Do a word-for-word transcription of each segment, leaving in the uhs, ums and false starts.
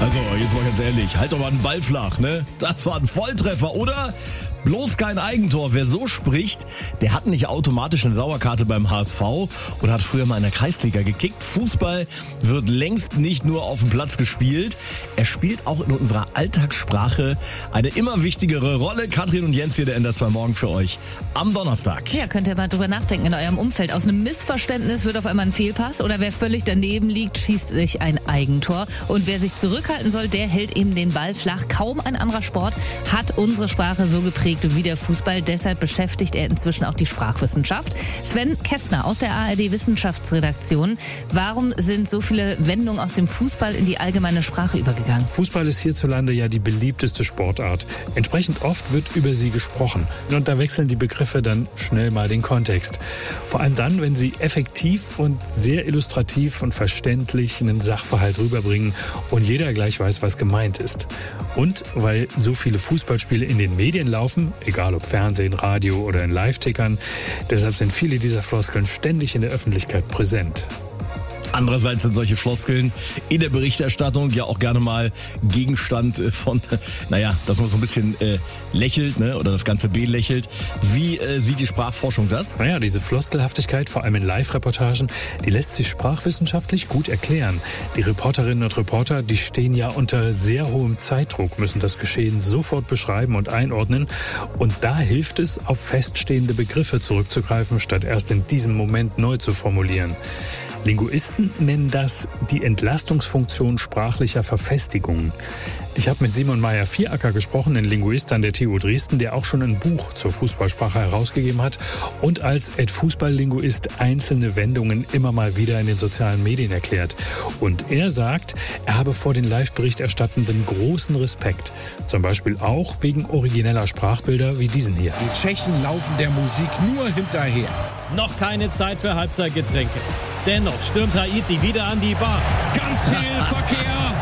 Also, jetzt mal ganz ehrlich, halt doch mal einen Ball flach, ne? Das war ein Volltreffer, oder? Bloß kein Eigentor. Wer so spricht, der hat nicht automatisch eine Dauerkarte beim H S V und hat früher mal in der Kreisliga gekickt. Fußball wird längst nicht nur auf dem Platz gespielt. Er spielt auch in unserer Alltagssprache eine immer wichtigere Rolle. Katrin und Jens hier, der N D R zwei Morgen für euch am Donnerstag. Ja, könnt ihr mal drüber nachdenken in eurem Umfeld. Aus einem Missverständnis wird auf einmal ein Fehlpass oder wer völlig daneben liegt, schießt sich ein Eigentor. Und wer sich zurückhalten soll, der hält eben den Ball flach. Kaum ein anderer Sport hat unsere Sprache so geprägt wie der Fußball. Deshalb beschäftigt er inzwischen auch die Sprachwissenschaft. Sven Kästner aus der A R D Wissenschaftsredaktion. Warum sind so viele Wendungen aus dem Fußball in die allgemeine Sprache übergegangen? Fußball ist hierzulande ja die beliebteste Sportart. Entsprechend oft wird über sie gesprochen. Und da wechseln die Begriffe dann schnell mal den Kontext. Vor allem dann, wenn sie effektiv und sehr illustrativ und verständlich einen Sachverhalt rüberbringen und jeder gleich weiß, was gemeint ist. Und weil so viele Fußballspiele in den Medien laufen, egal ob Fernsehen, Radio oder in Live-Tickern, deshalb sind viele dieser Floskeln ständig in der Öffentlichkeit präsent. Andererseits sind solche Floskeln in der Berichterstattung ja auch gerne mal Gegenstand von, naja, dass man so ein bisschen äh, lächelt, ne, oder das Ganze belächelt. Wie äh, sieht die Sprachforschung das? Naja, diese Floskelhaftigkeit, vor allem in Live-Reportagen, die lässt sich sprachwissenschaftlich gut erklären. Die Reporterinnen und Reporter, die stehen ja unter sehr hohem Zeitdruck, müssen das Geschehen sofort beschreiben und einordnen. Und da hilft es, auf feststehende Begriffe zurückzugreifen, statt erst in diesem Moment neu zu formulieren. Linguisten nennen das die Entlastungsfunktion sprachlicher Verfestigungen. Ich habe mit Simon Meyer-Vieracker gesprochen, ein Linguist an der T U Dresden, der auch schon ein Buch zur Fußballsprache herausgegeben hat und als Fußballlinguist einzelne Wendungen immer mal wieder in den sozialen Medien erklärt. Und er sagt, er habe vor den Live-Berichterstattenden großen Respekt. Zum Beispiel auch wegen origineller Sprachbilder wie diesen hier. Die Tschechen laufen der Musik nur hinterher. Noch keine Zeit für Halbzeitgetränke. Dennoch stürmt Haiti wieder an die Bar. Ganz viel Verkehr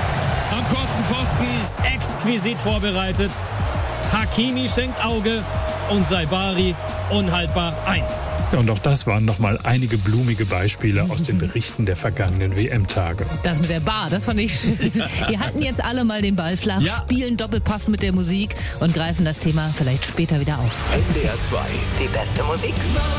am kurzen Pfosten. Exquisit vorbereitet. Hakimi schenkt Auge und Saibari unhaltbar ein. Ja, und auch das waren noch mal einige blumige Beispiele aus den Berichten der vergangenen W M-Tage. Das mit der Bar, das fand ich schön. Wir halten jetzt alle mal den Ball flach, ja. Spielen Doppelpass mit der Musik und greifen das Thema vielleicht später wieder auf. N D R zwei. Die beste Musik.